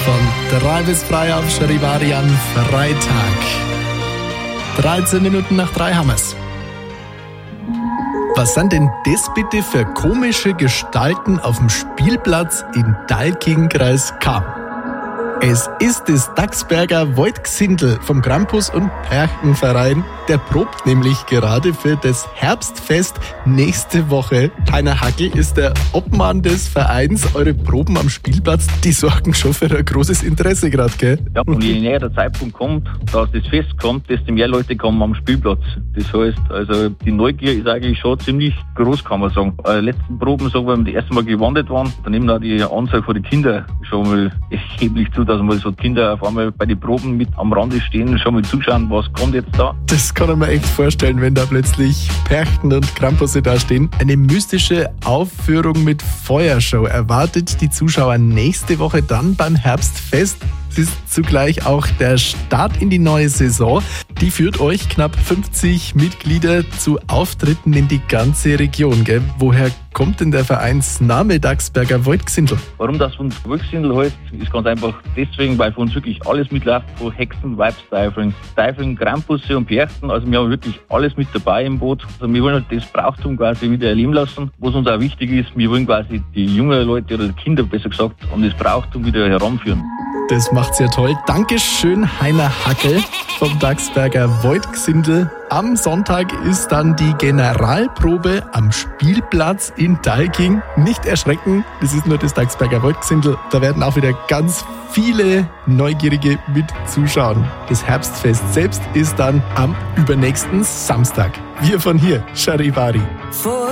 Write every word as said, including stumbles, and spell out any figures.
Von drei bis frei auf Charivari am Freitag. dreizehn Minuten nach drei haben wir's. Was sind denn das bitte für komische Gestalten auf dem Spielplatz in Dalking, Kreis Cham? Es ist das Dachsberger Waldgsindl vom Krampus- und Perchtenverein. Der probt nämlich gerade für das Herbstfest nächste Woche. Heiner Hackel ist der Obmann des Vereins. Eure Proben am Spielplatz, die sorgen schon für ein großes Interesse gerade, gell? Ja, und je näher der Zeitpunkt kommt, dass das Fest kommt, desto mehr Leute kommen am Spielplatz. Das heißt, also die Neugier ist eigentlich schon ziemlich groß, kann man sagen. Bei den letzten Proben, so, wenn wir das erste Mal gewandert waren, dann nehmen auch die Anzahl von den Kindern schon mal erheblich zu, dass mal so Kinder auf einmal bei den Proben mit am Rande stehen und schon mal zuschauen, was kommt jetzt da. Das kann ich mir echt vorstellen, wenn da plötzlich Perchten und Krampusse da stehen. Eine mystische Aufführung mit Feuershow erwartet die Zuschauer nächste Woche dann beim Herbstfest. Es ist zugleich auch der Start in die neue Saison. Die führt euch knapp fünfzig Mitglieder zu Auftritten in die ganze Region. Gell? Woher kommt denn der Vereinsname Dachsberger Waldgsindl? Warum das von uns Waldgsindl heißt, ist ganz einfach deswegen, weil für uns wirklich alles mitläuft, von Hexen, Weibsteifeln, Teifeln, Krampusse und Perchten. Also wir haben wirklich alles mit dabei im Boot. Also wir wollen halt das Brauchtum quasi wieder erleben lassen. Was uns auch wichtig ist, wir wollen quasi die jungen Leute oder die Kinder besser gesagt an das Brauchtum wieder heranführen. Das macht's ja toll. Dankeschön, Heiner Hackel vom Dachsberger Waldgsindl. Am Sonntag ist dann die Generalprobe am Spielplatz in Dalking. Nicht erschrecken, das ist nur das Dachsberger Waldgsindl. Da werden auch wieder ganz viele Neugierige mit zuschauen. Das Herbstfest selbst ist dann am übernächsten Samstag. Wir von hier, Charivari.